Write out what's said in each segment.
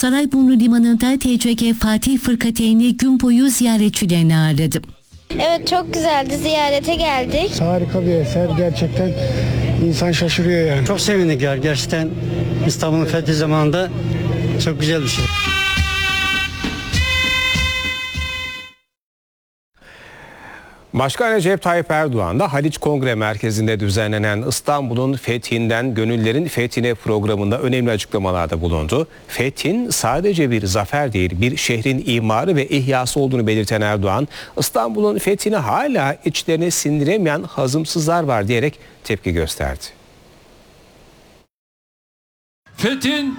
Sarayburnu Limanı'nda TCG Fatih Fırkateyni gün boyu ziyaretçilerini ağırladı. Evet, çok güzeldi. Ziyarete geldik. Harika bir eser. Gerçekten insan şaşırıyor yani. Çok sevindik ya. Gerçekten İstanbul'un fethi zamanında çok güzel bir şey. Başkan Recep Tayyip Erdoğan da Haliç Kongre Merkezi'nde düzenlenen İstanbul'un fethinden gönüllerin fethine programında önemli açıklamalarda bulundu. Fethin sadece bir zafer değil, bir şehrin imarı ve ihyası olduğunu belirten Erdoğan, İstanbul'un fethini hala içlerine sindiremeyen hazımsızlar var diyerek tepki gösterdi. Fethin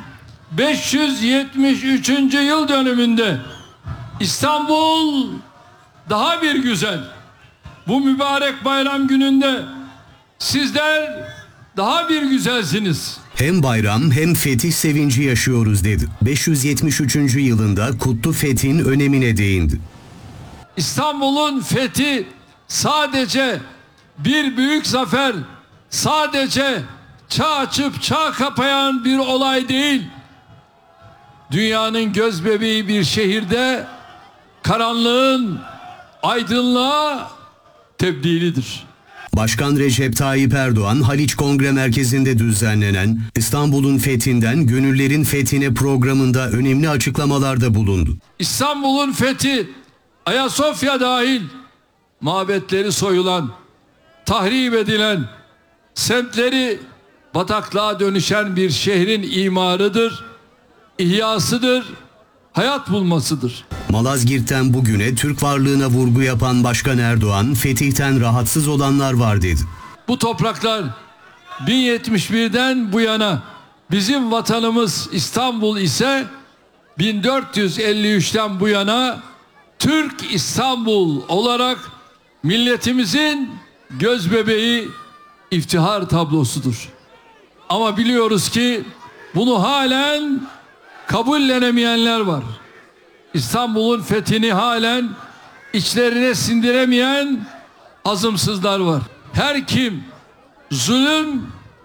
573. yıl dönümünde İstanbul daha bir güzel. Bu mübarek bayram gününde sizler daha bir güzelsiniz. Hem bayram hem fetih sevinci yaşıyoruz dedi. 573. yılında Kutlu Fetih'in önemine değindi. İstanbul'un fethi sadece bir büyük zafer, sadece çağ açıp çağ kapayan bir olay değil. Dünyanın gözbebeği bir şehirde karanlığın aydınlığa tebdilidir. Başkan Recep Tayyip Erdoğan, Haliç Kongre Merkezi'nde düzenlenen İstanbul'un fethinden gönüllerin fethine programında önemli açıklamalarda bulundu. İstanbul'un fethi, Ayasofya dahil mabetleri soyulan, tahrip edilen, semtleri bataklığa dönüşen bir şehrin imarıdır, ihyasıdır, hayat bulmasıdır. Malazgirt'ten bugüne Türk varlığına vurgu yapan Başkan Erdoğan, fetihten rahatsız olanlar var dedi. Bu topraklar 1071'den bu yana bizim vatanımız İstanbul ise 1453'ten bu yana Türk İstanbul olarak milletimizin gözbebeği, iftihar tablosudur. Ama biliyoruz ki bunu halen kabullenemeyenler var. İstanbul'un fethini halen içlerine sindiremeyen azımsızlar var. Her kim zulüm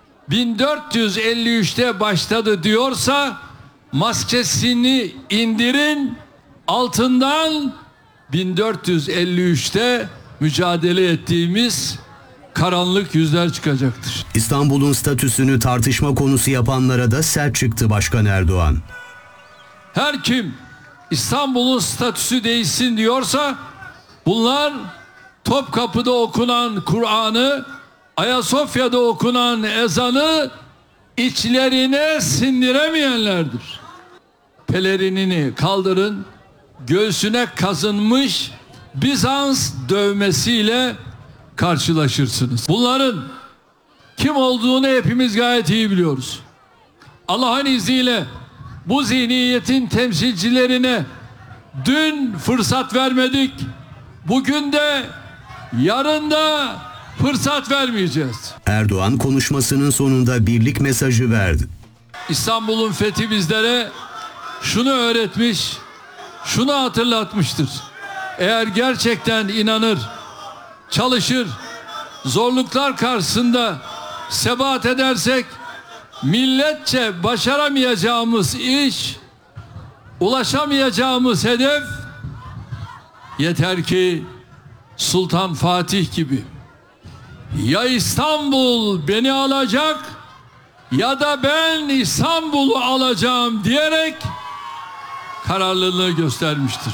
1453'te başladı diyorsa maskesini indirin, altından 1453'te mücadele ettiğimiz karanlık yüzler çıkacaktır. İstanbul'un statüsünü tartışma konusu yapanlara da sert çıktı Başkan Erdoğan. Her kim İstanbul'un statüsü değişsin diyorsa bunlar Topkapı'da okunan Kur'an'ı, Ayasofya'da okunan ezanı içlerine sindiremeyenlerdir. Pelerinini kaldırın, göğsüne kazınmış Bizans dövmesiyle karşılaşırsınız. Bunların kim olduğunu hepimiz gayet iyi biliyoruz. Allah'ın izniyle bu zihniyetin temsilcilerine dün fırsat vermedik. Bugün de yarın da fırsat vermeyeceğiz. Erdoğan konuşmasının sonunda birlik mesajı verdi. İstanbul'un fethi bizlere şunu öğretmiş, şunu hatırlatmıştır. Eğer gerçekten inanır, çalışır, zorluklar karşısında sebat edersek milletçe başaramayacağımız iş, ulaşamayacağımız hedef yeter ki Sultan Fatih gibi ya İstanbul beni alacak ya da ben İstanbul'u alacağım diyerek kararlılığı göstermiştir.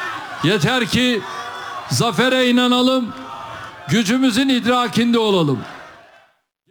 Yeter ki zafere inanalım, gücümüzün idrakinde olalım.